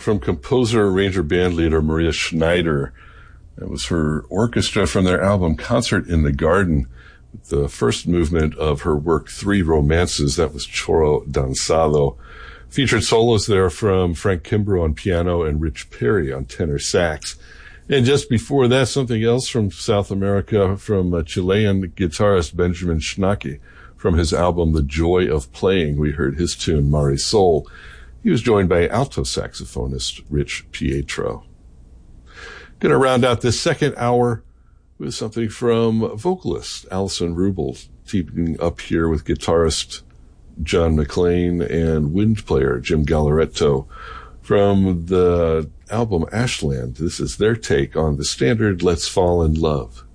from composer, arranger, band leader Maria Schneider. That was her orchestra from their album Concert in the Garden, the first movement of her work Three Romances. That was Choro Danzado. Featured solos there from Frank Kimbrough on piano and Rich Perry on tenor sax. And just before that, something else from South America, from Chilean guitarist Benjamin Schnacke. From his album The Joy of Playing, we heard his tune Marisol. He was joined by alto saxophonist Rich Pietro. Going to round out this second hour with something from vocalist Alison Rubel, teaming up here with guitarist John McLean and wind player Jim Galleretto from the album Ashland. This is their take on the standard Let's Fall in Love.